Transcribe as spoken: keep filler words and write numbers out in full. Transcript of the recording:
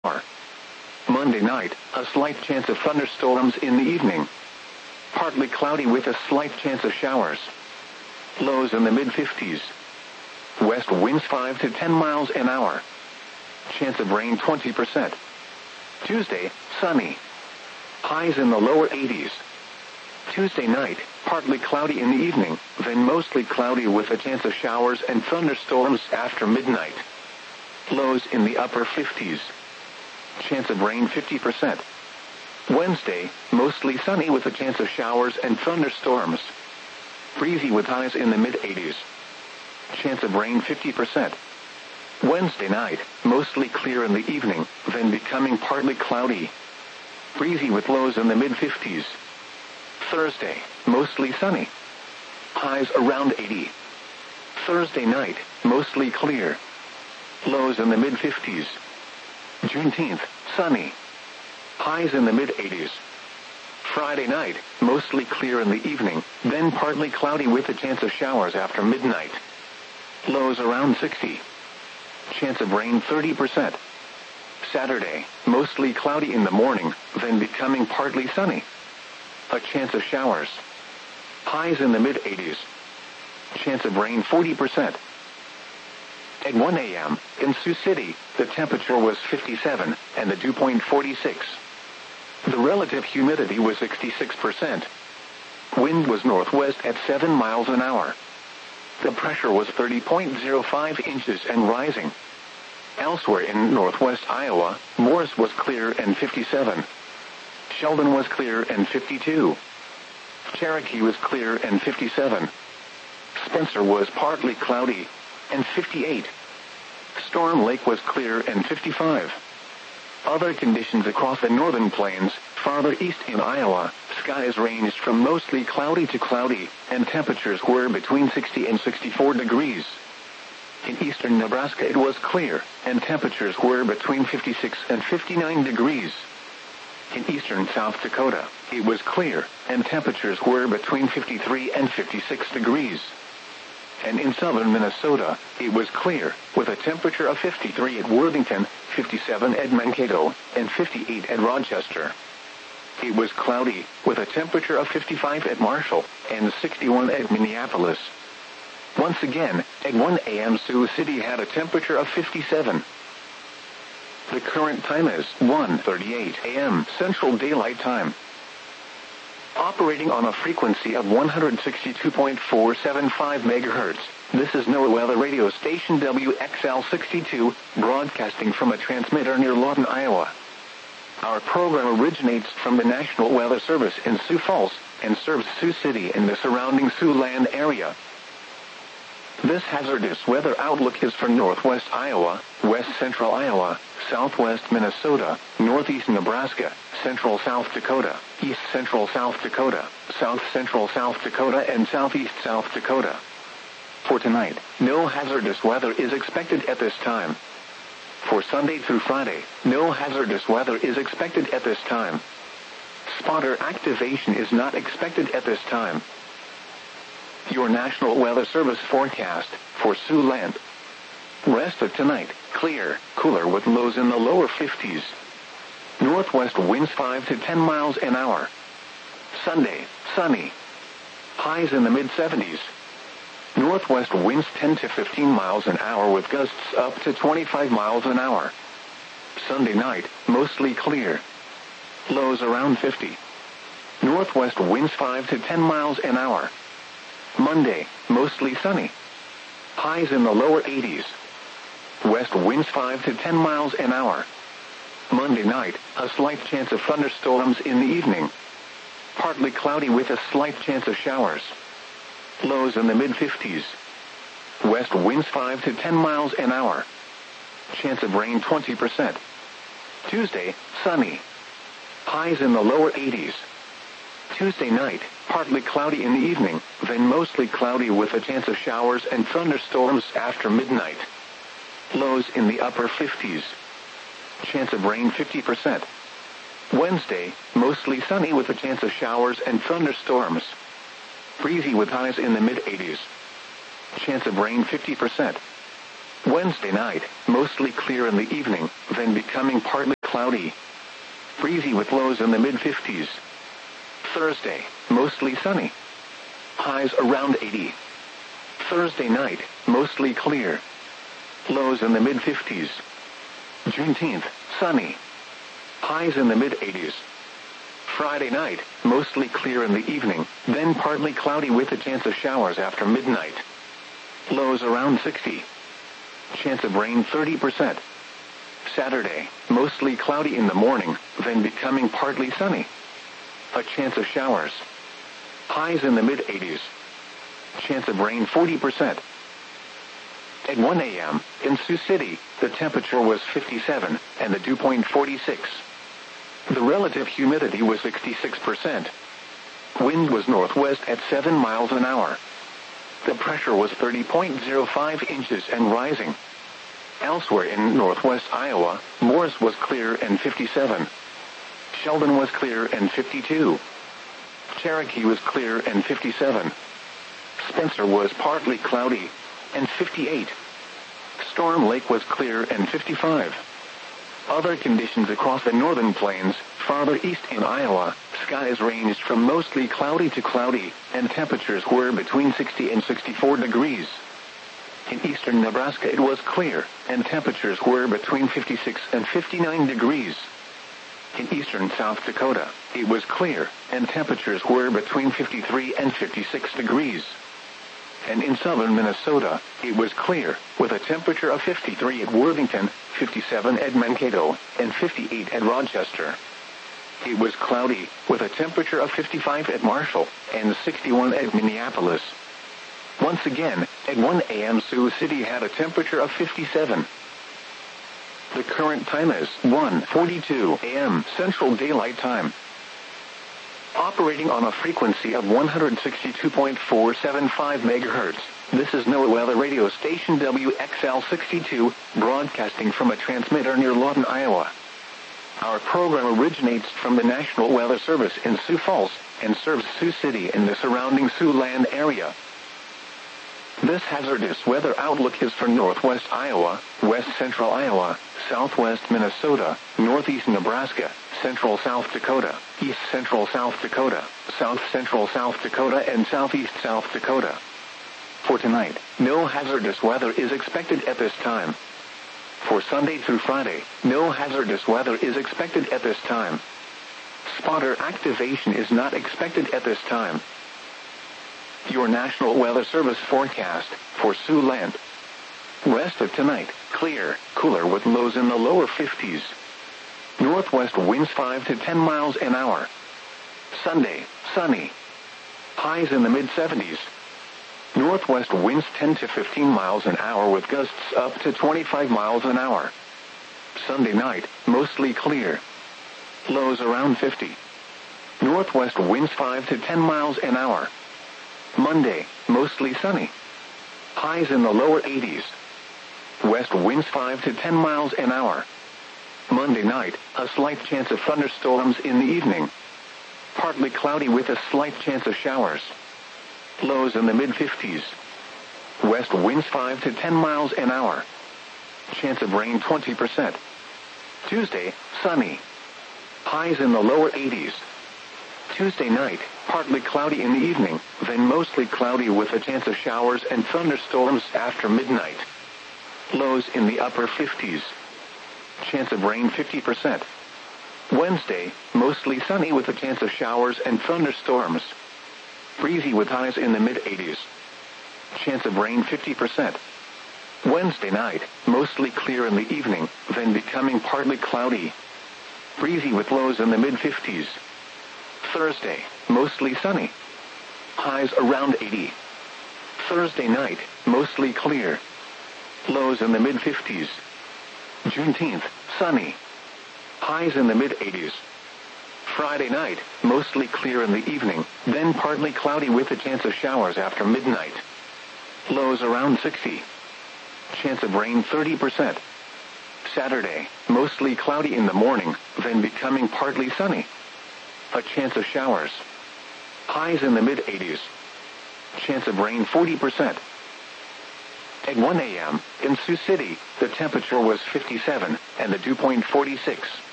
Monday night, a slight chance of thunderstorms in the evening. Partly cloudy with a slight chance of showers. Lows in the mid fifties. West winds five to ten miles an hour. Chance of rain twenty percent. Tuesday, sunny. Highs in the lower eighties. Tuesday night, partly cloudy in the evening, then mostly cloudy with a chance of showers and thunderstorms after midnight. Lows in the upper fifties. Chance of rain fifty percent. Wednesday, mostly sunny with a chance of showers and thunderstorms. Breezy with highs in the mid eighties. Chance of rain fifty percent. Wednesday night, mostly clear in the evening, then becoming partly cloudy. Breezy with lows in the mid fifties. Thursday, mostly sunny. Highs around eighty. Thursday night, mostly clear. Lows in the mid fifties. Juneteenth, sunny. Highs in the mid eighties. Friday night, mostly clear in the evening, then partly cloudy with a chance of showers after midnight. Lows around sixty. Chance of rain thirty percent. Saturday, mostly cloudy in the morning, then becoming partly sunny. A chance of showers. Highs in the mid eighties. Chance of rain forty percent. At one a m, in Sioux City, the temperature was fifty-seven, and the dew point forty-six. The relative humidity was sixty-six percent. Wind was northwest at seven miles an hour. The pressure was thirty point zero five inches and rising. Elsewhere in northwest Iowa, Morris was clear and fifty-seven. Sheldon was clear and fifty-two. Cherokee was clear and fifty-seven. Spencer was partly cloudy and fifty-eight. Storm Lake was clear and fifty-five. Other conditions across the northern plains, farther east in Iowa, skies ranged from mostly cloudy to cloudy, and temperatures were between sixty and sixty-four degrees. In eastern Nebraska it was clear, and temperatures were between fifty-six and fifty-nine degrees. In eastern South Dakota, it was clear, and temperatures were between fifty-three and fifty-six degrees. And in southern Minnesota, it was clear, with a temperature of fifty-three at Worthington, fifty-seven at Mankato, and fifty-eight at Rochester. It was cloudy, with a temperature of fifty-five at Marshall, and sixty-one at Minneapolis. Once again, at one a m Sioux City had a temperature of fifty-seven. The current time is one thirty-eight a m Central Daylight Time. Operating on a frequency of one hundred sixty-two point four seven five megahertz, this is NOAA Weather Radio Station W X L sixty-two, broadcasting from a transmitter near Lawton, Iowa. Our program originates from the National Weather Service in Sioux Falls, and serves Sioux City and the surrounding Siouxland area. This hazardous weather outlook is for northwest Iowa, west central Iowa, southwest Minnesota, northeast Nebraska, central South Dakota, east central South Dakota, south central South Dakota, and southeast South Dakota. For tonight, no hazardous weather is expected at this time. For Sunday through Friday, no hazardous weather is expected at this time. Spotter activation is not expected at this time. Your National Weather Service forecast for Siouxland. Rest of tonight, clear, cooler with lows in the lower fifties. Northwest winds five to ten miles an hour. Sunday, sunny. Highs in the mid seventies. Northwest winds ten to fifteen miles an hour with gusts up to twenty-five miles an hour. Sunday night, mostly clear. Lows around fifty. Northwest winds five to ten miles an hour. Monday, mostly sunny. Highs in the lower eighties. West winds five to ten miles an hour. Monday night, a slight chance of thunderstorms in the evening. Partly cloudy with a slight chance of showers. Lows in the mid fifties. West winds five to ten miles an hour. Chance of rain twenty percent. Tuesday, sunny. Highs in the lower eighties. Tuesday night, partly cloudy in the evening, then mostly cloudy with a chance of showers and thunderstorms after midnight. Lows in the upper fifties. Chance of rain fifty percent. Wednesday, mostly sunny with a chance of showers and thunderstorms. Breezy with highs in the mid eighties. Chance of rain fifty percent. Wednesday night, mostly clear in the evening, then becoming partly cloudy. Breezy with lows in the mid fifties. Thursday, mostly sunny. Highs around eighty. Thursday night, mostly clear. Lows in the mid fifties. Juneteenth, sunny. Highs in the mid eighties. Friday night, mostly clear in the evening, then partly cloudy with a chance of showers after midnight. Lows around sixty. Chance of rain thirty percent. Saturday, mostly cloudy in the morning, then becoming partly sunny. A chance of showers. Highs in the mid eighties. Chance of rain forty percent. At one a m, in Sioux City, the temperature was fifty-seven, and the dew point forty-six. The relative humidity was sixty-six percent. Wind was northwest at seven miles an hour. The pressure was thirty point zero five inches and rising. Elsewhere in northwest Iowa, Morris was clear and fifty-seven. Sheldon was clear and fifty-two. Cherokee was clear and fifty-seven. Spencer was partly cloudy and fifty-eight. Storm Lake was clear and fifty-five. Other conditions across the northern plains, farther east in Iowa, skies ranged from mostly cloudy to cloudy, and temperatures were between sixty and sixty-four degrees. In eastern Nebraska it was clear, and temperatures were between fifty-six and fifty-nine degrees. In eastern South Dakota, it was clear, and temperatures were between fifty-three and fifty-six degrees. And in southern Minnesota, it was clear, with a temperature of fifty-three at Worthington, fifty-seven at Mankato, and fifty-eight at Rochester. It was cloudy, with a temperature of fifty-five at Marshall, and sixty-one at Minneapolis. Once again, at one a m Sioux City had a temperature of fifty-seven. The current time is one forty-two a m Central Daylight Time. Operating on a frequency of one hundred sixty-two point four seven five megahertz, this is NOAA Weather Radio Station W X L sixty-two, broadcasting from a transmitter near Lawton, Iowa. Our program originates from the National Weather Service in Sioux Falls, and serves Sioux City and the surrounding Siouxland area. This hazardous weather outlook is for northwest Iowa, west central Iowa, southwest Minnesota, northeast Nebraska, central South Dakota, east central South Dakota, south central South Dakota, and southeast South Dakota. For tonight, no hazardous weather is expected at this time. For Sunday through Friday, no hazardous weather is expected at this time. Spotter activation is not expected at this time. Your National Weather Service forecast for Siouxland. Rest of tonight, clear, cooler with lows in the lower fifties. Northwest winds five to ten miles an hour. Sunday, sunny. Highs in the mid seventies. Northwest winds ten to fifteen miles an hour with gusts up to twenty-five miles an hour. Sunday night, mostly clear. Lows around fifty. Northwest winds five to ten miles an hour. Monday, mostly sunny. Highs in the lower eighties. West winds five to ten miles an hour. Monday night, a slight chance of thunderstorms in the evening. Partly cloudy with a slight chance of showers. Lows in the mid fifties. West winds five to ten miles an hour. Chance of rain twenty percent. Tuesday, sunny. Highs in the lower eighties. Tuesday night, partly cloudy in the evening, then mostly cloudy with a chance of showers and thunderstorms after midnight. Lows in the upper fifties. Chance of rain fifty percent. Wednesday, mostly sunny with a chance of showers and thunderstorms. Breezy with highs in the mid eighties. Chance of rain fifty percent. Wednesday night, mostly clear in the evening, then becoming partly cloudy. Breezy with lows in the mid fifties. Thursday, mostly sunny. Highs around eighty. Thursday night, mostly clear. Lows in the mid fifties. Juneteenth, sunny. Highs in the mid eighties. Friday night, mostly clear in the evening, then partly cloudy with a chance of showers after midnight. Lows around sixty. Chance of rain thirty percent. Saturday, mostly cloudy in the morning, then becoming partly sunny. A chance of showers. Highs in the mid eighties. Chance of rain forty percent. At one a m, in Sioux City, the temperature was fifty-seven, and the dew point forty-six.